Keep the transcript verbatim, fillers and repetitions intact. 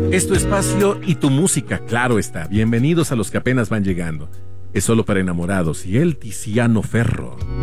Es tu espacio y tu música, claro está. Bienvenidos a los que apenas van llegando. Es solo para enamorados y el Tiziano Ferro.